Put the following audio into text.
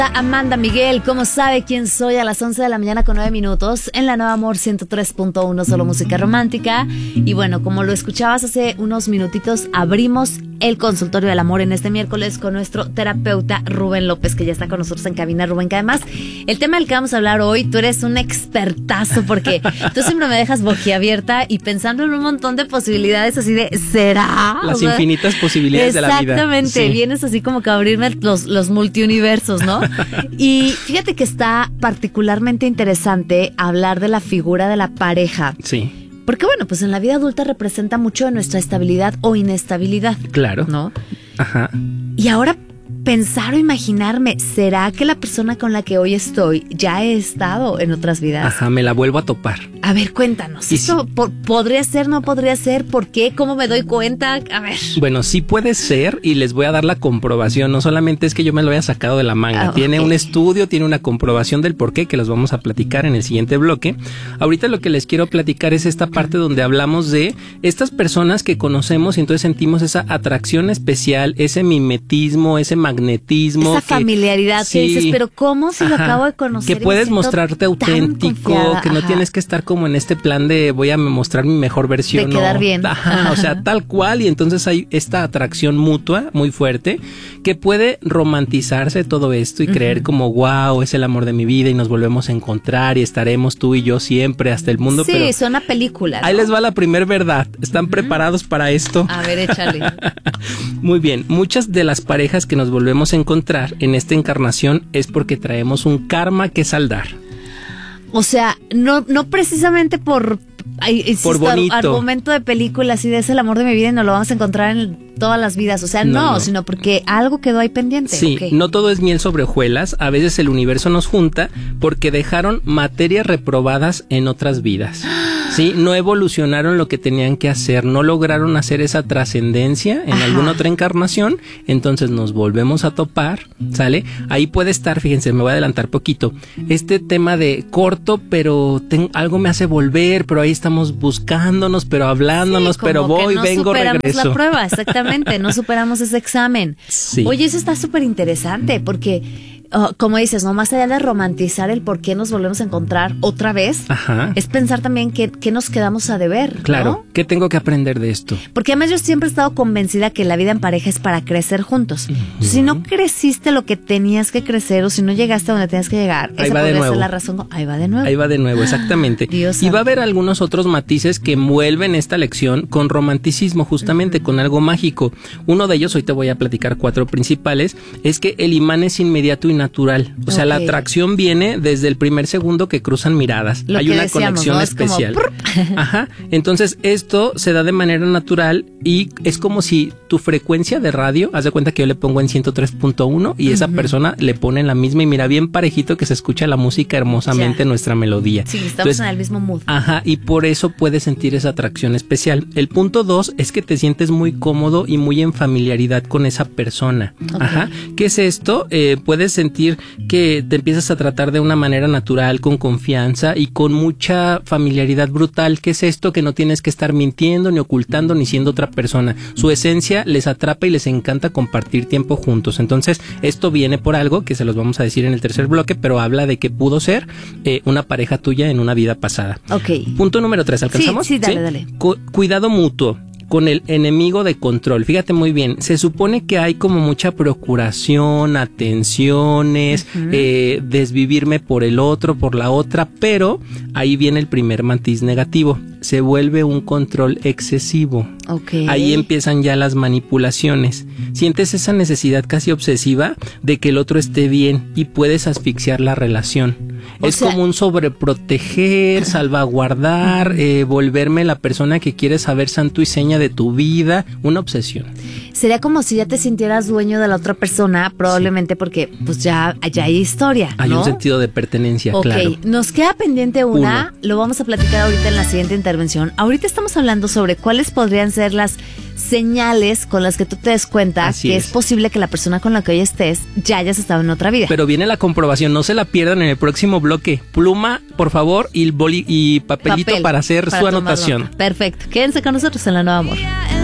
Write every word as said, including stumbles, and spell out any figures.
Amanda Miguel, ¿cómo sabe quién soy? A las once de la mañana con nueve minutos en la Nueva Amor ciento tres punto uno, solo música romántica. Y bueno, como lo escuchabas hace unos minutitos, abrimos el consultorio del amor en este miércoles con nuestro terapeuta Rubén López, que ya está con nosotros en cabina. Rubén, que además el tema del que vamos a hablar hoy, tú eres un expertazo porque tú siempre me dejas boquiabierta y pensando en un montón de posibilidades así de ¿será? Las o sea, infinitas posibilidades de la vida. Exactamente, Sí. vienes así como que a abrirme los, los multiuniversos, ¿no? Y fíjate que está particularmente interesante hablar de la figura de la pareja. Sí. Porque bueno, pues en la vida adulta representa mucho de nuestra estabilidad o inestabilidad. Claro. ¿No? Ajá. Y ahora pensar o imaginarme, ¿será que la persona con la que hoy estoy ya he estado en otras vidas? Ajá, me la vuelvo a topar. A ver, cuéntanos. Y ¿Esto sí. po- podría ser, no podría ser? ¿Por qué? ¿Cómo me doy cuenta? A ver. Bueno, sí puede ser y les voy a dar la comprobación. No solamente es que yo me lo haya sacado de la manga. Ah, tiene ok. un estudio, tiene una comprobación del por qué que los vamos a platicar en el siguiente bloque. Ahorita lo que les quiero platicar es esta parte donde hablamos de estas personas que conocemos y entonces sentimos esa atracción especial, ese mimetismo, ese magnetismo. Esa que- familiaridad sí. que dices, pero ¿cómo si lo Ajá. acabo de conocer? Que y me puedes siento mostrarte tan auténtico, confiada? que no Ajá. tienes que estar como en este plan de voy a mostrar mi mejor versión. De quedar no. bien. Ajá, o sea, tal cual, y entonces hay esta atracción mutua muy fuerte que puede romantizarse todo esto y uh-huh. creer como wow, es el amor de mi vida y nos volvemos a encontrar y estaremos tú y yo siempre hasta el mundo. Sí, pero suena película, ¿no? Ahí les va la primer verdad. ¿Están uh-huh. preparados para esto? A ver, échale. Muy bien, muchas de las parejas que nos volvemos a encontrar en esta encarnación es porque traemos un karma que saldar. O sea, no, no precisamente por, ay, insisto, por bonito. argumento de película, así de es el amor de mi vida y no lo vamos a encontrar en todas las vidas. O sea, no, no, no. sino porque algo quedó ahí pendiente. Sí, okay. No todo es miel sobre hojuelas. A veces el universo nos junta porque dejaron materias reprobadas en otras vidas. Sí, no evolucionaron lo que tenían que hacer, no lograron hacer esa trascendencia en Ajá. alguna otra encarnación, entonces nos volvemos a topar, ¿sale? Ahí puede estar, fíjense, me voy a adelantar poquito, este tema de corto, pero ten, algo me hace volver, pero ahí estamos buscándonos, pero hablándonos, sí, pero voy, no vengo, regreso. superamos la prueba, exactamente, no superamos ese examen. Sí. Oye, eso está súper interesante, porque... Oh, como dices, no más allá de romantizar el por qué nos volvemos a encontrar otra vez, Ajá. es pensar también que, que nos quedamos a deber. Claro, ¿no? ¿qué tengo que aprender de esto? Porque además yo siempre he estado convencida que la vida en pareja es para crecer juntos. Uh-huh. Si no creciste lo que tenías que crecer o si no llegaste a donde tenías que llegar, ahí esa va podría de nuevo. ser la razón. Ahí va de nuevo. Ahí va de nuevo, exactamente. Dios y santo. va a haber algunos otros matices que envuelven esta lección con romanticismo, justamente uh-huh. con algo mágico. Uno de ellos, hoy te voy a platicar cuatro principales, es que el imán es inmediato y natural. O sea, okay. la atracción viene desde el primer segundo que cruzan miradas. Lo Hay que una decíamos, conexión ¿no? especial. Como... Ajá. Entonces, esto se da de manera natural y es como si tu frecuencia de radio, haz de cuenta que yo le pongo en ciento tres punto uno y uh-huh. esa persona le pone en la misma y mira bien parejito que se escucha la música hermosamente, ya. nuestra melodía. Sí, estamos Entonces, en el mismo mood. Ajá, y por eso puedes sentir esa atracción especial. El punto dos es que te sientes muy cómodo y muy en familiaridad con esa persona. Okay. Ajá. ¿Qué es esto? Eh, puedes sentir que te empiezas a tratar de una manera natural, con confianza y con mucha familiaridad brutal. ¿Qué es esto? Que no tienes que estar mintiendo, ni ocultando, ni siendo otra persona. Su esencia les atrapa y les encanta compartir tiempo juntos. Entonces, esto viene por algo que se los vamos a decir en el tercer bloque, pero habla de que pudo ser eh, una pareja tuya en una vida pasada. Ok. Punto número tres, ¿alcanzamos? Sí, sí, dale, ¿Sí? dale. Cu- cuidado mutuo con el enemigo de control. Fíjate muy bien, se supone que hay como mucha procuración, atenciones, uh-huh. eh, desvivirme por el otro, por la otra, pero ahí viene el primer matiz negativo. Se vuelve un control excesivo. Okay. Ahí empiezan ya las manipulaciones. Sientes esa necesidad casi obsesiva de que el otro esté bien y puedes asfixiar la relación. O es sea, como un sobreproteger, salvaguardar, eh, volverme la persona que quieres saber santo y seña de tu vida, una obsesión. Sería como si ya te sintieras dueño de la otra persona, probablemente sí. porque pues ya, ya hay historia, ¿no? Hay un sentido de pertenencia, okay. claro. Ok, nos queda pendiente una, Uno. Lo vamos a platicar ahorita en la siguiente intervención. Ahorita estamos hablando sobre cuáles podrían ser las señales con las que tú te des cuenta Así que es. es posible que la persona con la que hoy estés ya hayas estado en otra vida. Pero viene la comprobación, no se la pierdan en el próximo bloque. Pluma, por favor, y, boli y papelito Papel, para hacer para su anotación. Perfecto, quédense con nosotros en La Nueva Amor.